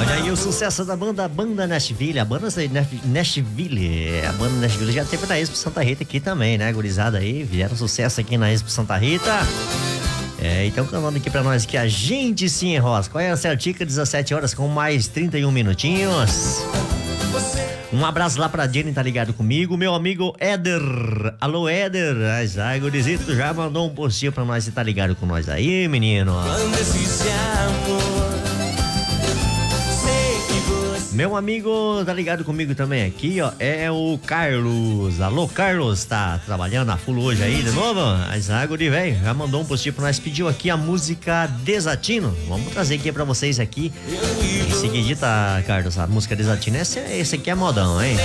Olha aí o sucesso da banda Nashville, a banda Nashville. A banda Nashville já teve na Expo Santa Rita aqui também, né, gurizada aí? Vieram sucesso aqui na Expo Santa Rita. Então cantando aqui pra nós que a gente se enrosca. Qual é a certica? 17 horas com mais 31 minutinhos. Um abraço lá pra Jenny, tá ligado comigo. Meu amigo Éder. Alô, Éder. Ai, gurizito, já mandou um postinho pra nós, você tá ligado com nós aí, menino? Meu amigo, tá ligado comigo também aqui, ó, é o Carlos. Alô, Carlos, tá trabalhando a full hoje aí de novo? Guri, velho, já mandou um postinho pra nós, pediu aqui a música Desatino. Vamos trazer aqui pra vocês aqui. Em seguida, Carlos, a música Desatino, esse aqui é modão, hein?